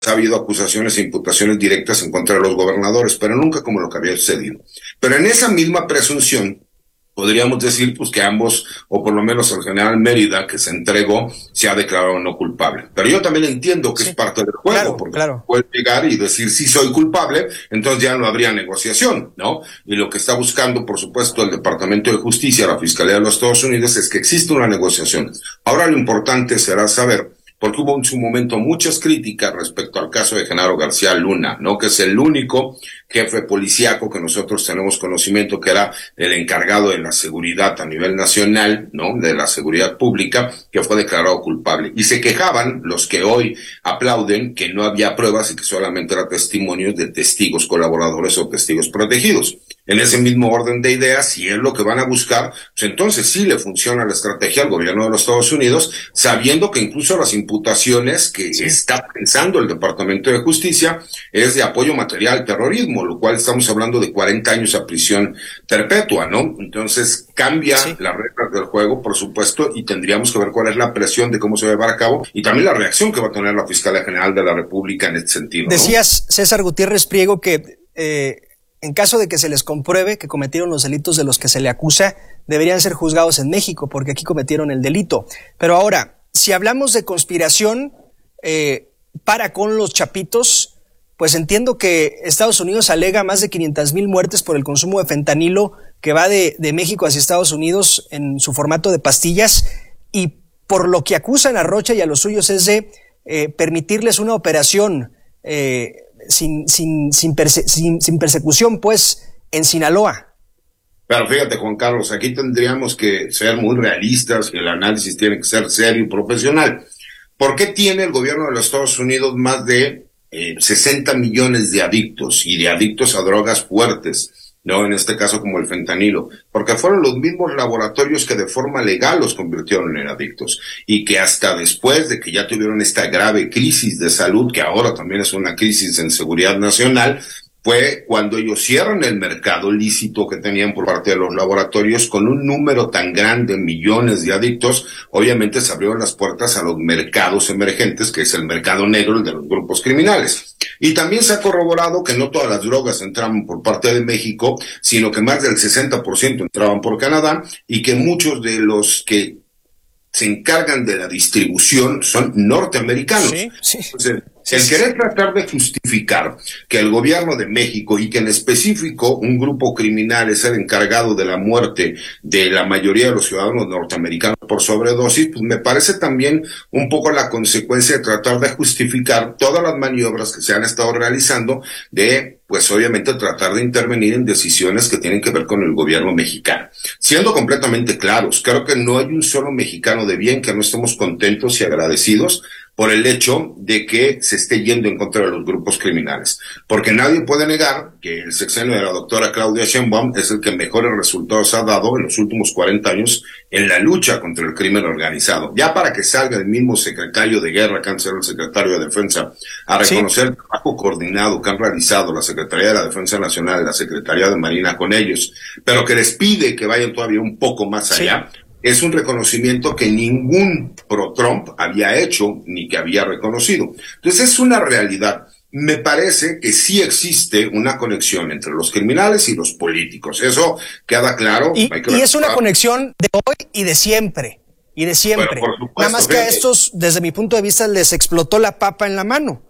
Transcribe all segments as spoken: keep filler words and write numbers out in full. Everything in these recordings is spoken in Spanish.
ha habido acusaciones e imputaciones directas en contra de los gobernadores, pero nunca como lo que había sucedido. Pero en esa misma presunción, podríamos decir pues que ambos, o por lo menos el general Mérida, que se entregó, se ha declarado no culpable. Pero yo también entiendo que sí, es parte del juego, claro, porque claro. puede llegar y decir sí soy culpable, entonces ya no habría negociación, ¿no? Y lo que está buscando, por supuesto, el Departamento de Justicia, la Fiscalía de los Estados Unidos, es que exista una negociación. Ahora lo importante será saber, porque hubo en su momento muchas críticas respecto al caso de Genaro García Luna, ¿no? Que es el único jefe policíaco que nosotros tenemos conocimiento que era el encargado de la seguridad a nivel nacional, ¿no? De la seguridad pública, que fue declarado culpable. Y se quejaban los que hoy aplauden que no había pruebas y que solamente eran testimonios de testigos colaboradores o testigos protegidos. En ese mismo orden de ideas, si es lo que van a buscar, pues entonces sí le funciona la estrategia al gobierno de los Estados Unidos, sabiendo que incluso las imputaciones que sí. está pensando el Departamento de Justicia es de apoyo material al terrorismo, lo cual estamos hablando de cuarenta años a prisión perpetua, ¿no? Entonces cambia sí. las reglas del juego, por supuesto, y tendríamos que ver cuál es la presión de cómo se va a llevar a cabo y también la reacción que va a tener la Fiscalía General de la República en este sentido, ¿no? Decías, César Gutiérrez Priego, que eh, en caso de que se les compruebe que cometieron los delitos de los que se le acusa, deberían ser juzgados en México, porque aquí cometieron el delito. Pero ahora, si hablamos de conspiración eh, para con los chapitos, pues entiendo que Estados Unidos alega más de quinientas mil muertes por el consumo de fentanilo que va de, de México hacia Estados Unidos en su formato de pastillas, y por lo que acusan a Rocha y a los suyos es de eh, permitirles una operación eh, sin, sin, sin, perse- sin, sin persecución, pues, en Sinaloa. Pero fíjate, Juan Carlos, aquí tendríamos que ser muy realistas y el análisis tiene que ser serio y profesional. ¿Por qué tiene el gobierno de los Estados Unidos más de eh, sesenta millones de adictos y de adictos a drogas fuertes? No, en este caso como el fentanilo, porque fueron los mismos laboratorios que de forma legal los convirtieron en adictos y que hasta después de que ya tuvieron esta grave crisis de salud, que ahora también es una crisis en seguridad nacional, fue cuando ellos cierran el mercado lícito que tenían por parte de los laboratorios con un número tan grande, millones de adictos. Obviamente se abrieron las puertas a los mercados emergentes, que es el mercado negro, el de los grupos criminales. Y también se ha corroborado que no todas las drogas entraban por parte de México, sino que más del sesenta por ciento entraban por Canadá y que muchos de los que se encargan de la distribución son norteamericanos. Sí, sí. Entonces, Sí, el sí, querer tratar de justificar que el gobierno de México y que en específico un grupo criminal es el encargado de la muerte de la mayoría de los ciudadanos norteamericanos por sobredosis, pues me parece también un poco la consecuencia de tratar de justificar todas las maniobras que se han estado realizando de, pues obviamente tratar de intervenir en decisiones que tienen que ver con el gobierno mexicano. Siendo completamente claros, creo que no hay un solo mexicano de bien que no estemos contentos y agradecidos por el hecho de que se esté yendo en contra de los grupos criminales. Porque nadie puede negar que el sexenio de la doctora Claudia Sheinbaum es el que mejores resultados ha dado en los últimos cuarenta años en la lucha contra el crimen organizado. Ya para que salga el mismo secretario de Guerra, que antes era el secretario de Defensa, a reconocer sí. el trabajo coordinado que han realizado la Secretaría de la Defensa Nacional y la Secretaría de Marina con ellos, pero que les pide que vayan todavía un poco más allá, sí. es un reconocimiento que ningún pro-Trump había hecho ni que había reconocido. Entonces es una realidad. Me parece que sí existe una conexión entre los criminales y los políticos. Eso queda claro. Y, hay que y es una conexión de hoy y de siempre. Y de siempre. Bueno, por supuesto, nada más que a estos, desde mi punto de vista, les explotó la papa en la mano.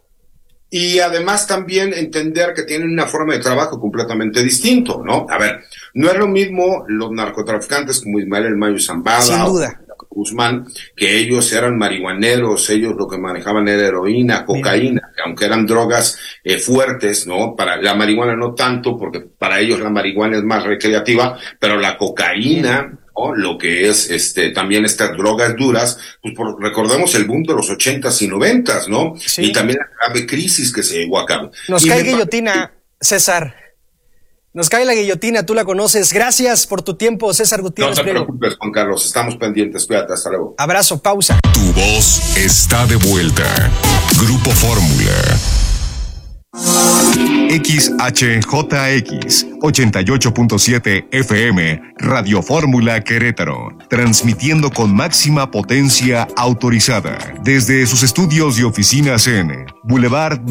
Y además también entender que tienen una forma de trabajo completamente distinto, ¿no? A ver, no es lo mismo los narcotraficantes como Ismael El Mayo Zambada, sin duda, o Guzmán, que ellos eran marihuaneros, ellos lo que manejaban era heroína, cocaína, que aunque eran drogas eh, fuertes, ¿no? Para la marihuana no tanto, porque para ellos la marihuana es más recreativa, pero la cocaína, ¿no? Lo que es este también estas drogas duras, pues por, recordemos el boom de los ochentas y noventas, ¿no? Sí. Y también la grave crisis que se llevó a cabo. Nos y cae guillotina, César. Nos cae la guillotina, tú la conoces. Gracias por tu tiempo, César Gutiérrez. No te preocupes, Juan Carlos, estamos pendientes. Cuídate, hasta luego. Abrazo, pausa. Tu voz está de vuelta. Grupo Fórmula. X H J X ochenta y ocho punto siete F M, Radio Fórmula Querétaro, transmitiendo con máxima potencia autorizada desde sus estudios y oficinas en Boulevard